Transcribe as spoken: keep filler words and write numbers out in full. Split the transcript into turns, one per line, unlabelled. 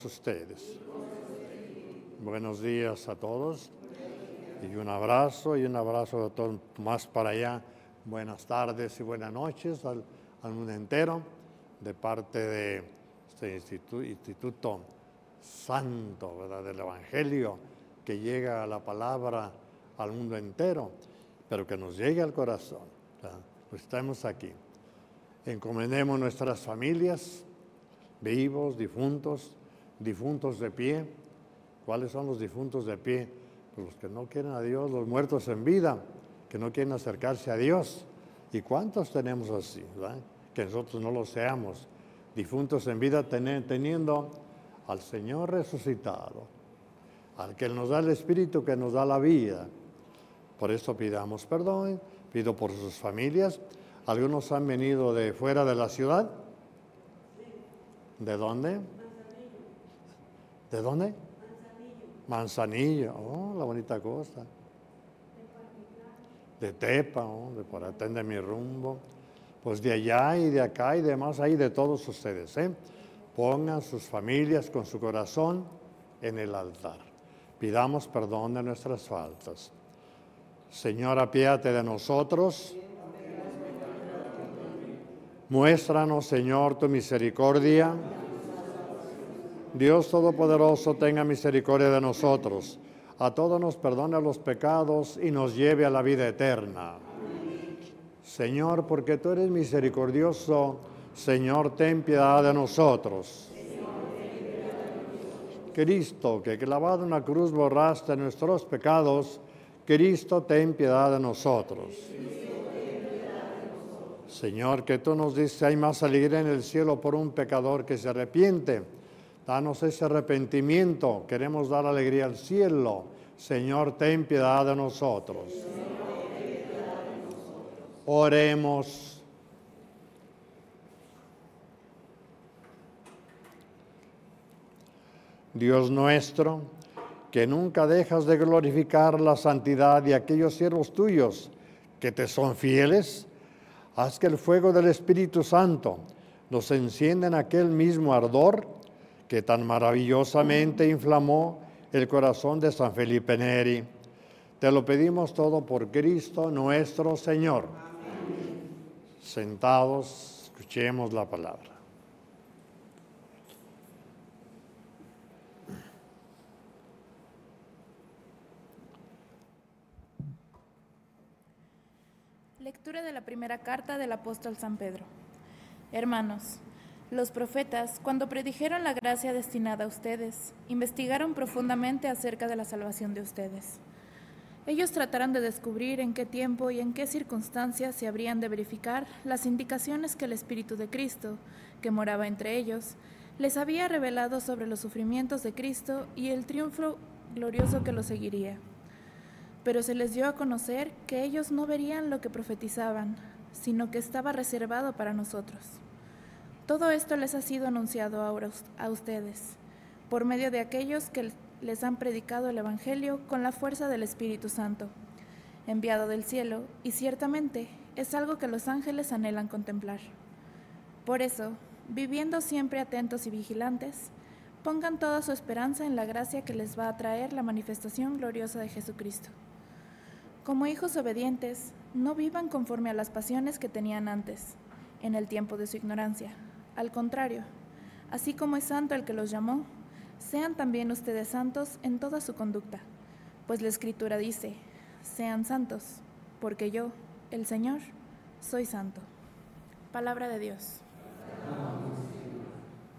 Ustedes. Buenos días a todos y un abrazo y un abrazo de todos más para allá. Buenas tardes y buenas noches al, al mundo entero de parte de este instituto, instituto santo, ¿verdad? Del Evangelio, que llega a la palabra al mundo entero, pero que nos llegue al corazón. ¿Verdad? Pues estamos aquí. Encomendemos nuestras familias, vivos, difuntos, difuntos de pie. ¿Cuáles son los difuntos de pie? Pues los que no quieren a Dios, los muertos en vida, que no quieren acercarse a Dios. ¿Y cuántos tenemos así? ¿Verdad? Que nosotros no lo seamos. Difuntos en vida ten, teniendo al Señor resucitado, al que nos da el Espíritu, que nos da la vida. Por eso pidamos perdón, pido por sus familias. Algunos han venido de fuera de la ciudad. ¿De dónde? ¿De dónde? Manzanillo. Manzanillo, oh, la bonita costa. De Tepa, oh, de por atende mi rumbo. Pues de allá y de acá y demás, ahí de todos ustedes, ¿eh? Pongan sus familias con su corazón en el altar. Pidamos perdón de nuestras faltas. Señor, apiádate de nosotros. Muéstranos, Señor, tu misericordia. Dios Todopoderoso, tenga misericordia de nosotros. A todos nos perdone los pecados y nos lleve a la vida eterna. Amén. Señor, porque tú eres misericordioso, Señor, ten piedad de nosotros. Señor, ten piedad de nosotros. Cristo, que clavado en la cruz borraste nuestros pecados, Cristo, ten piedad de nosotros. Cristo, ten piedad de nosotros. Señor, que tú nos dices, hay más alegría en el cielo por un pecador que se arrepiente. Danos ese arrepentimiento, queremos dar alegría al cielo. Señor, ten piedad de nosotros. Señor, ten piedad de nosotros. Oremos. Dios nuestro, que nunca dejas de glorificar la santidad de aquellos siervos tuyos que te son fieles, haz que el fuego del Espíritu Santo nos encienda en aquel mismo ardor que tan maravillosamente inflamó el corazón de San Felipe Neri. Te lo pedimos todo por Cristo nuestro Señor. Amén. Sentados, escuchemos la palabra.
Lectura de la primera carta del apóstol San Pedro. Hermanos, los profetas, cuando predijeron la gracia destinada a ustedes, investigaron profundamente acerca de la salvación de ustedes. Ellos trataron de descubrir en qué tiempo y en qué circunstancias se habrían de verificar las indicaciones que el Espíritu de Cristo, que moraba entre ellos, les había revelado sobre los sufrimientos de Cristo y el triunfo glorioso que lo seguiría. Pero se les dio a conocer que ellos no verían lo que profetizaban, sino que estaba reservado para nosotros. Todo esto les ha sido anunciado ahora a ustedes, por medio de aquellos que les han predicado el Evangelio con la fuerza del Espíritu Santo, enviado del cielo, y ciertamente es algo que los ángeles anhelan contemplar. Por eso, viviendo siempre atentos y vigilantes, pongan toda su esperanza en la gracia que les va a traer la manifestación gloriosa de Jesucristo. Como hijos obedientes, no vivan conforme a las pasiones que tenían antes, en el tiempo de su ignorancia. Al contrario, así como es santo el que los llamó, sean también ustedes santos en toda su conducta, pues la Escritura dice, sean santos, porque yo, el Señor, soy santo. Palabra de Dios.